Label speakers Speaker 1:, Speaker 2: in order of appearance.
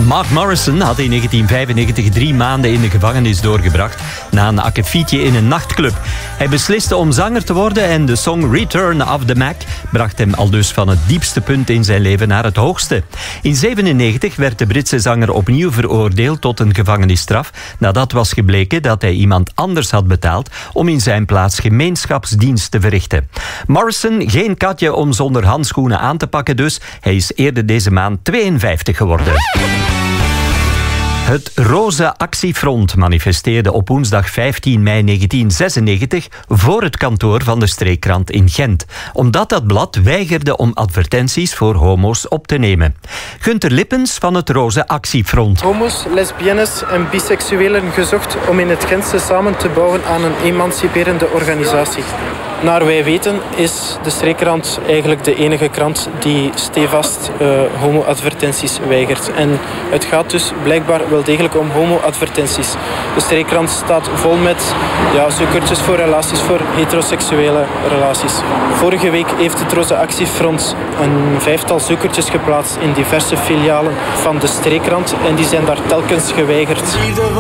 Speaker 1: Mark Morrison had in 1995 3 maanden in de gevangenis doorgebracht na een akkefietje in een nachtclub. Hij besliste om zanger te worden en de song Return of the Mac bracht hem aldus van het diepste punt in zijn leven naar het hoogste. In 1997 werd de Britse zanger opnieuw veroordeeld tot een gevangenisstraf nadat was gebleken dat hij iemand anders had betaald om in zijn plaats gemeenschapsdienst te verrichten. Morrison, geen katje om zonder handschoenen aan te pakken dus. Hij is eerder deze maand 52 geworden. Het Roze Actiefront manifesteerde op woensdag 15 mei 1996 voor het kantoor van de streekkrant in Gent, omdat dat blad weigerde om advertenties voor homo's op te nemen. Gunther Lippens van het Roze Actiefront.
Speaker 2: Homo's, lesbiennes en biseksuelen gezocht om in het Gentse samen te bouwen aan een emanciperende organisatie. Naar wij weten is de streekkrant eigenlijk de enige krant die stevast homo-advertenties weigert. En het gaat dus blijkbaar wel degelijk om homo-advertenties. De streekkrant staat vol met zoekertjes voor relaties, voor heteroseksuele relaties. Vorige week heeft het Roze Actiefront een 5-tal zoekertjes geplaatst in diverse filialen van de streekkrant en die zijn daar telkens geweigerd.